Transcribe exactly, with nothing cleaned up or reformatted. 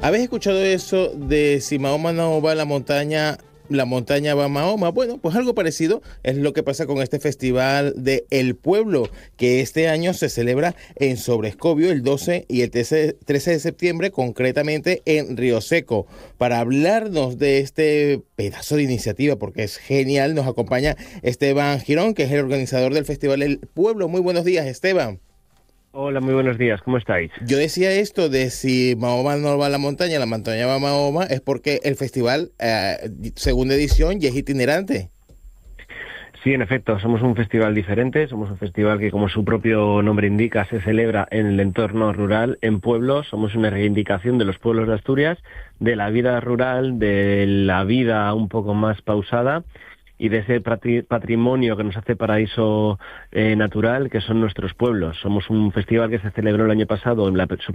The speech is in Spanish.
¿Habéis escuchado eso de si Mahoma no va a la montaña, la montaña va a Mahoma? Bueno, pues algo parecido es lo que pasa con este festival de El Pueblo, que este año se celebra en Sobrescobio el doce y el trece de septiembre, concretamente en Río Seco. Para hablarnos de este pedazo de iniciativa, porque es genial, nos acompaña Esteban Girón, que es el organizador del festival El Pueblo. Muy buenos días, Esteban. Hola, muy buenos días, ¿cómo estáis? Yo decía esto de si Mahoma no va a la montaña, la montaña va a Mahoma, es porque el festival, eh, segunda edición, ya es itinerante. Sí, en efecto, somos un festival diferente, somos un festival que, como su propio nombre indica, se celebra en el entorno rural, en pueblos. Somos una reivindicación de los pueblos de Asturias, de la vida rural, de la vida un poco más pausada y de ese patrimonio que nos hace paraíso eh, natural, que son nuestros pueblos. Somos un festival que se celebró el año pasado en la, su